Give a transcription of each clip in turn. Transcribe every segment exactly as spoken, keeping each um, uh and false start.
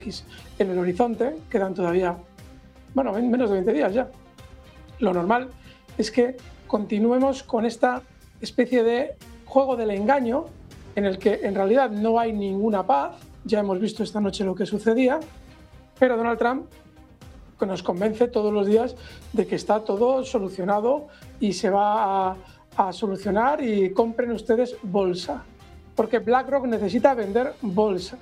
en el horizonte, quedan todavía, bueno, menos de veinte días ya. Lo normal es que continuemos con esta especie de juego del engaño en el que en realidad no hay ninguna paz. Ya hemos visto esta noche lo que sucedía, pero Donald Trump nos convence todos los días de que está todo solucionado y se va a, a solucionar, y compren ustedes bolsa, porque BlackRock necesita vender bolsa.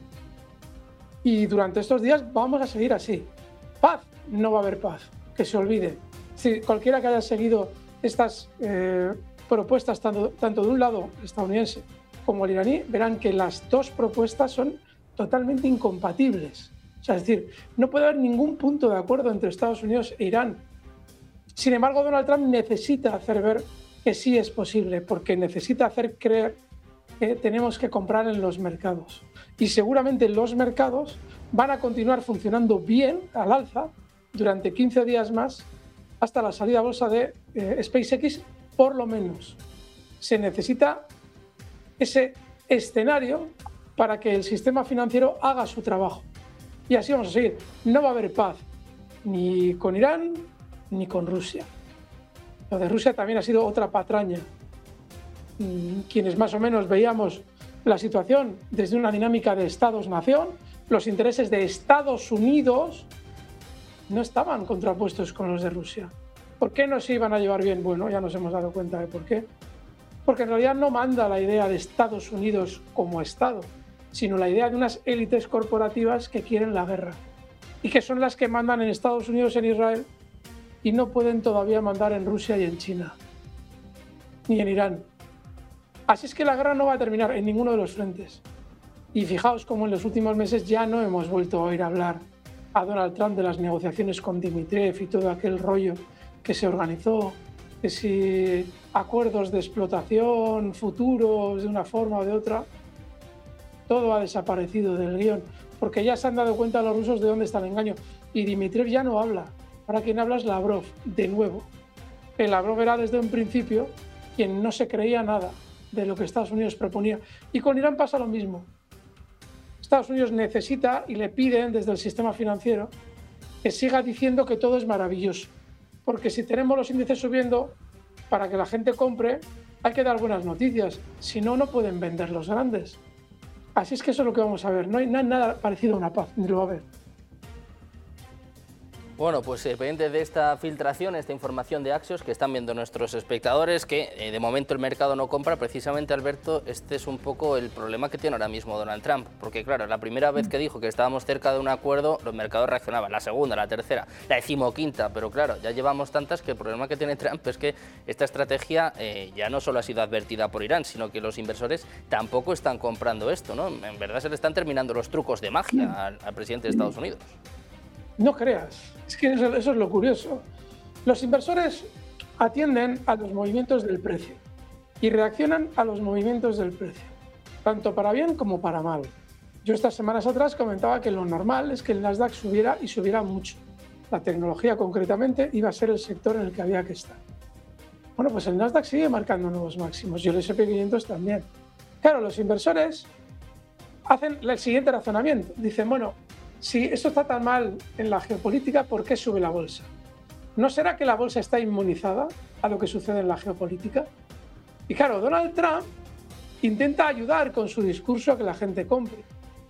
Y durante estos días vamos a seguir así. Paz, no va a haber paz, que se olvide. Si cualquiera que haya seguido estas eh, propuestas, tanto, tanto de un lado estadounidense como el iraní, verán que las dos propuestas son totalmente incompatibles. O sea, es decir, no puede haber ningún punto de acuerdo entre Estados Unidos e Irán. Sin embargo, Donald Trump necesita hacer ver que sí es posible, porque necesita hacer creer que tenemos que comprar en los mercados. Y seguramente los mercados van a continuar funcionando bien, al alza, durante quince días más, hasta la salida a bolsa de eh, SpaceX, por lo menos. Se necesita ese escenario para que el sistema financiero haga su trabajo. Y así vamos a seguir. No va a haber paz ni con Irán ni con Rusia. Lo de Rusia también ha sido otra patraña. Quienes más o menos veíamos la situación desde una dinámica de Estados-nación, los intereses de Estados Unidos no estaban contrapuestos con los de Rusia. ¿Por qué no se iban a llevar bien? Bueno, ya nos hemos dado cuenta de por qué. Porque en realidad no manda la idea de Estados Unidos como Estado, sino la idea de unas élites corporativas que quieren la guerra y que son las que mandan en Estados Unidos, en Israel, y no pueden todavía mandar en Rusia y en China, ni en Irán. Así es que la guerra no va a terminar en ninguno de los frentes. Y fijaos cómo en los últimos meses ya no hemos vuelto a oír hablar a Donald Trump de las negociaciones con Dmitriev y todo aquel rollo que se organizó, que si acuerdos de explotación futuros de una forma o de otra. Todo ha desaparecido del guión, porque ya se han dado cuenta los rusos de dónde está el engaño. Y Dmitriev ya no habla. Ahora quien habla es Lavrov, de nuevo. El Lavrov era desde un principio quien no se creía nada de lo que Estados Unidos proponía. Y con Irán pasa lo mismo. Estados Unidos necesita y le piden desde el sistema financiero que siga diciendo que todo es maravilloso. Porque si tenemos los índices subiendo, para que la gente compre, hay que dar buenas noticias. Si no, no pueden vender los grandes. Así es que eso es lo que vamos a ver. No hay nada parecido a una paz, ni lo va a haber. Bueno, pues eh, pendiente de esta filtración, esta información de Axios que están viendo nuestros espectadores, que eh, de momento el mercado no compra. Precisamente, Alberto, este es un poco el problema que tiene ahora mismo Donald Trump, porque claro, la primera vez que dijo que estábamos cerca de un acuerdo, los mercados reaccionaban, la segunda, la tercera, la decimoquinta, pero claro, ya llevamos tantas que el problema que tiene Trump es que esta estrategia eh, ya no solo ha sido advertida por Irán, sino que los inversores tampoco están comprando esto, ¿no? En verdad se le están terminando los trucos de magia al, al presidente de Estados Unidos. No creas, es que eso, eso es lo curioso. Los inversores atienden a los movimientos del precio y reaccionan a los movimientos del precio, tanto para bien como para mal. Yo estas semanas atrás comentaba que lo normal es que el Nasdaq subiera y subiera mucho. La tecnología concretamente iba a ser el sector en el que había que estar. Bueno, pues el Nasdaq sigue marcando nuevos máximos y el ese and pe quinientos también. Claro, los inversores hacen el siguiente razonamiento. Dicen, bueno, si esto está tan mal en la geopolítica, ¿por qué sube la bolsa? ¿No será que la bolsa está inmunizada a lo que sucede en la geopolítica? Y claro, Donald Trump intenta ayudar con su discurso a que la gente compre.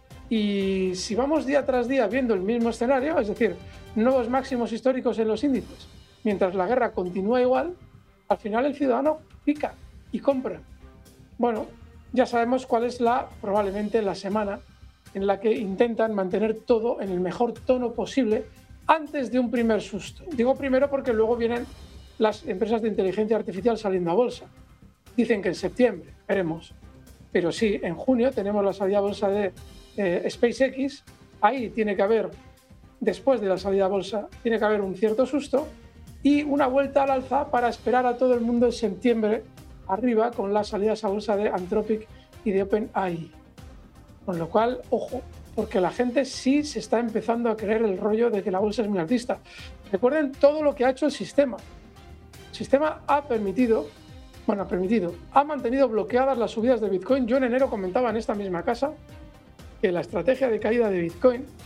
Y si vamos día tras día viendo el mismo escenario, es decir, nuevos máximos históricos en los índices, mientras la guerra continúa igual, al final el ciudadano pica y compra. Bueno, ya sabemos cuál es la, probablemente la semana en la que intentan mantener todo en el mejor tono posible antes de un primer susto. Digo primero porque luego vienen las empresas de inteligencia artificial saliendo a bolsa. Dicen que en septiembre, veremos. Pero sí, en junio tenemos la salida a bolsa de eh, SpaceX. Ahí tiene que haber, después de la salida a bolsa, tiene que haber un cierto susto y una vuelta al alza para esperar a todo el mundo en septiembre arriba con las salidas a bolsa de Anthropic y de OpenAI. Con lo cual, ojo, porque la gente sí se está empezando a creer el rollo de que la bolsa es muy alcista. Recuerden todo lo que ha hecho el sistema. El sistema ha permitido, bueno, ha permitido, ha mantenido bloqueadas las subidas de Bitcoin. Yo en enero comentaba en esta misma casa que la estrategia de caída de Bitcoin